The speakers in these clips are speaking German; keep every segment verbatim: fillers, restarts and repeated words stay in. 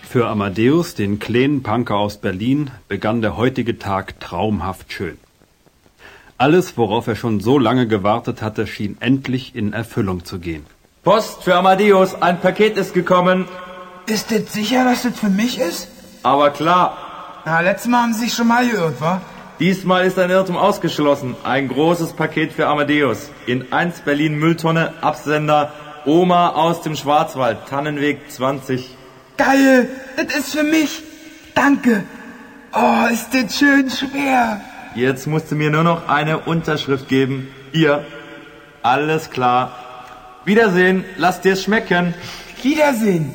Für Amadeus, den kleinen Punker aus Berlin, begann der heutige Tag traumhaft schön. Alles, worauf er schon so lange gewartet hatte, schien endlich in Erfüllung zu gehen. Post für Amadeus, ein Paket ist gekommen. Ist das sicher, dass das für mich ist? Aber klar. Na, letztes Mal haben Sie sich schon mal geirrt, wa? Diesmal ist ein Irrtum ausgeschlossen. Ein großes Paket für Amadeus. In eins Berlin Mülltonne, Absender, Oma aus dem Schwarzwald, Tannenweg zwanzig. Geil, das ist für mich. Danke. Oh, ist das schön schwer. Jetzt musst du mir nur noch eine Unterschrift geben. Hier. Alles klar. Wiedersehen, lass dir's schmecken. Wiedersehen.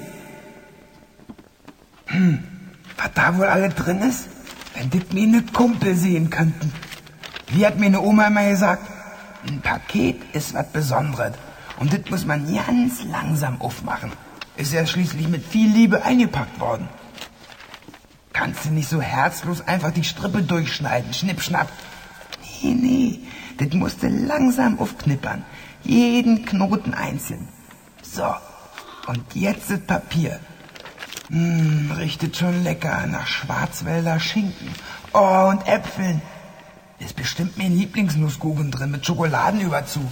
Hm, was da wohl alles drin ist? Wenn das meine Kumpel sehen könnten. Wie hat meine Oma immer gesagt, ein Paket ist was Besonderes. Und das muss man ganz langsam aufmachen. Ist ja schließlich mit viel Liebe eingepackt worden. Kannst du nicht so herzlos einfach die Strippe durchschneiden, schnipp, schnapp. Nee, nee, das musst du langsam aufknippern. Jeden Knoten einzeln. So, und jetzt das Papier. Hm, riecht schon lecker nach Schwarzwälder Schinken. Oh, und Äpfeln. Ist bestimmt mein Lieblingsnusskuchen drin mit Schokoladenüberzug.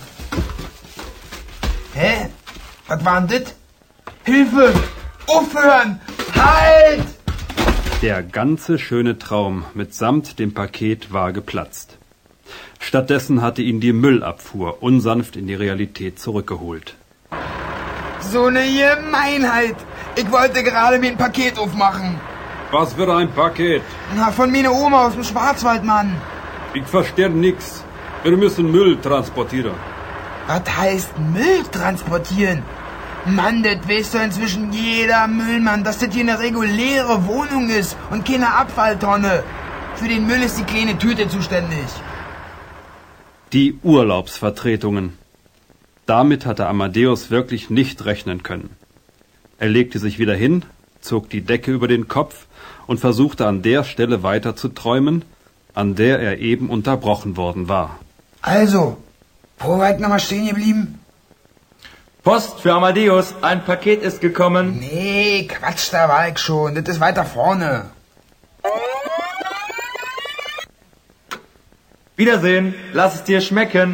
Hä? Was war denn das? Hilfe! Aufhören! Halt! Der ganze schöne Traum mitsamt dem Paket war geplatzt. Stattdessen hatte ihn die Müllabfuhr unsanft in die Realität zurückgeholt. So eine Gemeinheit! Ich wollte gerade mir ein Paket aufmachen. Was für ein Paket? Na, von meiner Oma aus dem Schwarzwald, Mann. Ich verstehe nix. Wir müssen Müll transportieren. Was heißt Müll transportieren? Mann, das weiß doch inzwischen jeder Müllmann, dass das hier eine reguläre Wohnung ist und keine Abfalltonne. Für den Müll ist die kleine Tüte zuständig. Die Urlaubsvertretungen. Damit hatte Amadeus wirklich nicht rechnen können. Er legte sich wieder hin, zog die Decke über den Kopf und versuchte an der Stelle weiter zu träumen, an der er eben unterbrochen worden war. Also, wo war ich nochmal stehen geblieben? Post für Amadeus, ein Paket ist gekommen. Nee, Quatsch, da war ich schon. Das ist weiter vorne. Wiedersehen, lass es dir schmecken.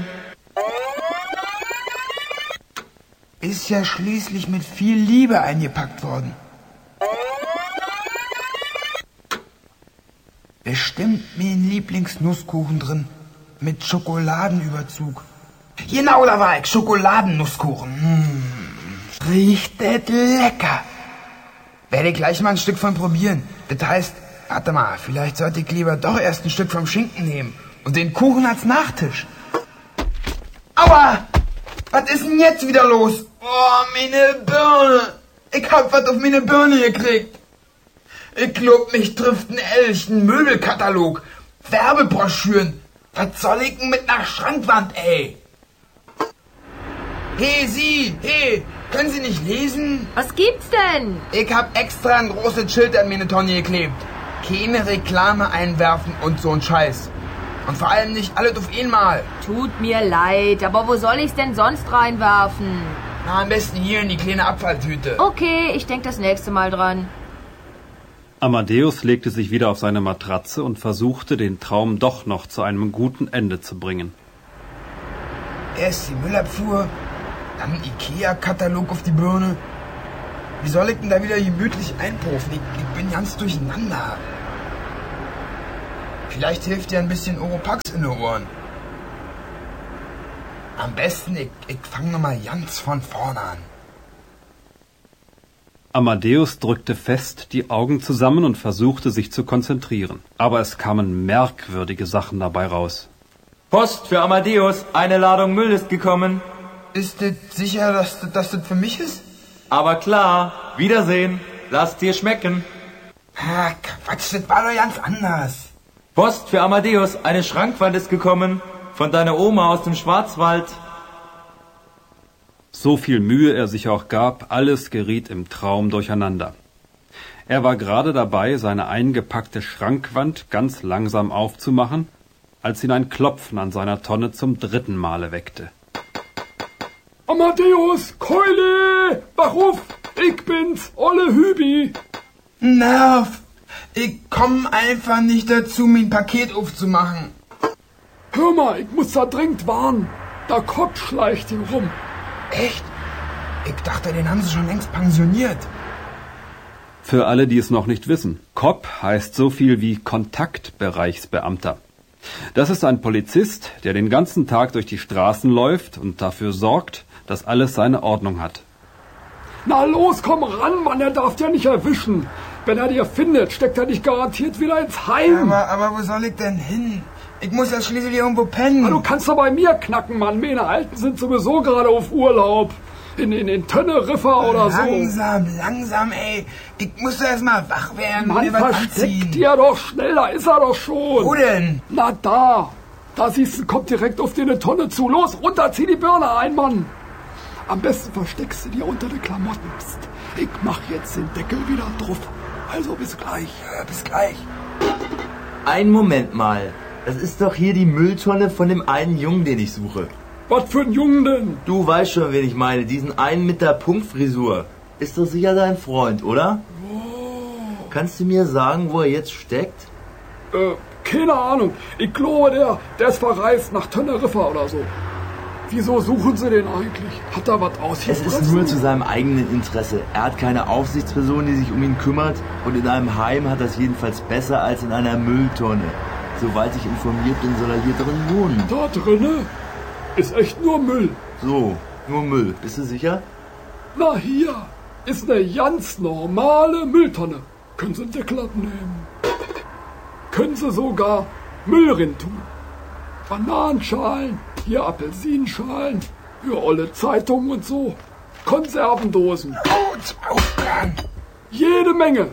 Ist ja schließlich mit viel Liebe eingepackt worden. Bestimmt mein Lieblingsnusskuchen drin. Mit Schokoladenüberzug. Genau, da war ich. Schokoladennusskuchen. Mmh. Riecht das lecker. Werde ich gleich mal ein Stück von probieren. Das heißt, warte mal, vielleicht sollte ich lieber doch erst ein Stück vom Schinken nehmen. Und den Kuchen als Nachtisch. Aua! Was ist denn jetzt wieder los? Oh, meine Birne. Ich hab was auf meine Birne gekriegt. Ich glaub, mich trifft ein Elch, ein Möbelkatalog, Werbebroschüren. Was soll ich denn mit einer Schrankwand, ey? Hey, Sie, hey, können Sie nicht lesen? Was gibt's denn? Ich hab extra ein großes Schild an meine Tonne geklebt. Keine Reklame einwerfen und so'n Scheiß. Und vor allem nicht alles auf einmal. Tut mir leid, aber wo soll ich's denn sonst reinwerfen? Na, am besten hier in die kleine Abfalltüte. Okay, ich denk das nächste Mal dran. Amadeus legte sich wieder auf seine Matratze und versuchte, den Traum doch noch zu einem guten Ende zu bringen. Erst die Müllabfuhr, dann ein Ikea-Katalog auf die Birne. Wie soll ich denn da wieder gemütlich einpuffen? Ich, ich bin ganz durcheinander. Vielleicht hilft dir ein bisschen Oropax in den Ohren. Am besten, ich, ich fange nochmal ganz von vorne an. Amadeus drückte fest die Augen zusammen und versuchte, sich zu konzentrieren. Aber es kamen merkwürdige Sachen dabei raus. Post für Amadeus, eine Ladung Müll ist gekommen. Ist das sicher, dass, dass das für mich ist? Aber klar, Wiedersehen, lass dir schmecken. Ah, Quatsch, das war doch ganz anders. Post für Amadeus, eine Schrankwand ist gekommen. Von deiner Oma aus dem Schwarzwald. So viel Mühe er sich auch gab, alles geriet im Traum durcheinander. Er war gerade dabei, seine eingepackte Schrankwand ganz langsam aufzumachen, als ihn ein Klopfen an seiner Tonne zum dritten Male weckte. Amadeus, Keule, wach auf, ich bin's, Olle Hübi. Nerv! Ich komm einfach nicht dazu, mein Paket aufzumachen. Hör mal, ich muss da dringend warnen. Der Kopf schleicht hier rum. Echt? Ich dachte, den haben sie schon längst pensioniert. Für alle, die es noch nicht wissen, Kopp heißt so viel wie Kontaktbereichsbeamter. Das ist ein Polizist, der den ganzen Tag durch die Straßen läuft und dafür sorgt, dass alles seine Ordnung hat. Na los, komm ran, Mann, er darf dich nicht erwischen. Wenn er dir findet, steckt er dich garantiert wieder ins Heim. Aber, aber wo soll ich denn hin? Ich muss ja schließlich irgendwo pennen. Na, du kannst doch bei mir knacken, Mann. Meine Alten sind sowieso gerade auf Urlaub. In, in, in Teneriffa oder so. Langsam, langsam, ey. Ich muss erst mal wach werden Mann, und mir was versteck anziehen. dir doch schnell, da ist er doch schon. Wo denn? Na da. Da siehst du, kommt direkt auf dir eine Tonne zu. Los, runter, zieh die Birne ein, Mann. Am besten versteckst du dir unter den Klamotten. Psst. Ich mach jetzt den Deckel wieder drauf. Also bis gleich. Ja, bis gleich. Einen Moment mal. Das ist doch hier die Mülltonne von dem einen Jungen, den ich suche. Was für ein Jungen denn? Du weißt schon, wen ich meine. Diesen einen mit der Punktfrisur. Ist doch sicher dein Freund, oder? Oh. Kannst du mir sagen, wo er jetzt steckt? Äh, keine Ahnung. Ich glaube, der, der ist verreist nach Teneriffa oder so. Wieso suchen sie den eigentlich? Hat er was ausgefressen? Es ist nur zu seinem eigenen Interesse. Er hat keine Aufsichtsperson, die sich um ihn kümmert. Und in einem Heim hat er es jedenfalls besser als in einer Mülltonne. Soweit ich informiert bin, soll er hier drin wohnen. Da drinne ist echt nur Müll. So, nur Müll. Bist du sicher? Na hier ist eine ganz normale Mülltonne. Können Sie einen Deckel abnehmen. Können Sie sogar Müll rein tun. Bananenschalen, hier Apfelsinenschalen, für olle Zeitungen und so. Konservendosen. Gut, aufhören. Jede Menge.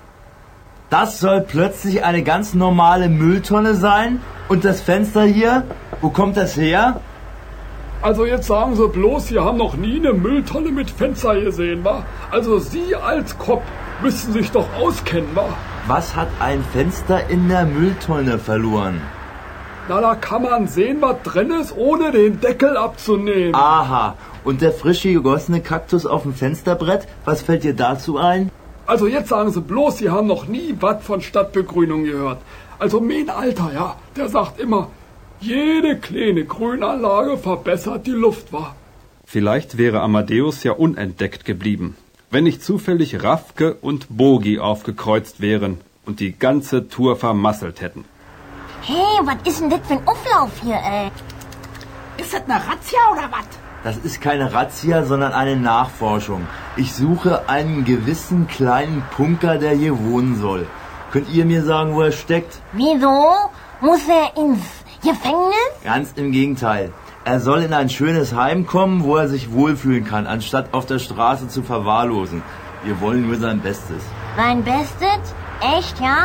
Das soll plötzlich eine ganz normale Mülltonne sein? Und das Fenster hier? Wo kommt das her? Also jetzt sagen Sie bloß, Sie haben noch nie eine Mülltonne mit Fenster gesehen, wa? Also Sie als Kopf müssten sich doch auskennen, wa? Was hat ein Fenster in der Mülltonne verloren? Na, da kann man sehen, was drin ist, ohne den Deckel abzunehmen. Aha, und der frische gegossene Kaktus auf dem Fensterbrett? Was fällt dir dazu ein? Also jetzt sagen Sie bloß, Sie haben noch nie was von Stadtbegrünung gehört. Also mein Alter, ja, der sagt immer, jede kleine Grünanlage verbessert die Luft, wa? Vielleicht wäre Amadeus ja unentdeckt geblieben, wenn nicht zufällig Rafke und Bogi aufgekreuzt wären und die ganze Tour vermasselt hätten. Hey, was ist denn das für ein Auflauf hier, ey? Ist das eine Razzia oder was? Das ist keine Razzia, sondern eine Nachforschung. Ich suche einen gewissen kleinen Punker, der hier wohnen soll. Könnt ihr mir sagen, wo er steckt? Wieso? Muss er ins Gefängnis? Ganz im Gegenteil. Er soll in ein schönes Heim kommen, wo er sich wohlfühlen kann, anstatt auf der Straße zu verwahrlosen. Wir wollen nur sein Bestes. Sein Bestes? Echt, ja?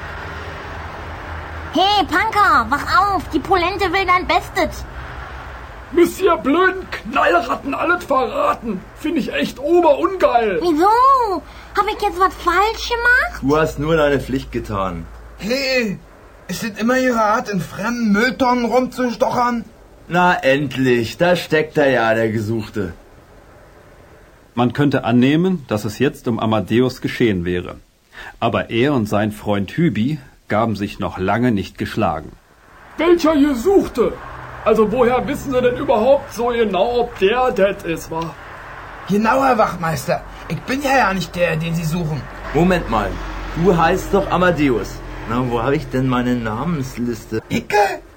Hey, Punker, wach auf! Die Polente will dein Bestes! Müsst ihr blöden Knallratten alles verraten? Finde ich echt oberungeil. Wieso? Hab ich jetzt was falsch gemacht? Du hast nur deine Pflicht getan. Hey, ist das immer Ihre Art, in fremden Mülltonnen rumzustochern? Na endlich, da steckt er ja, der Gesuchte. Man könnte annehmen, dass es jetzt um Amadeus geschehen wäre. Aber er und sein Freund Hübi gaben sich noch lange nicht geschlagen. Welcher Gesuchte? Also woher wissen Sie denn überhaupt so genau, ob der das ist, wa? Genau, Herr Wachtmeister. Ich bin ja ja nicht der, den Sie suchen. Moment mal, du heißt doch Amadeus. Na, wo habe ich denn meine Namensliste? Icke?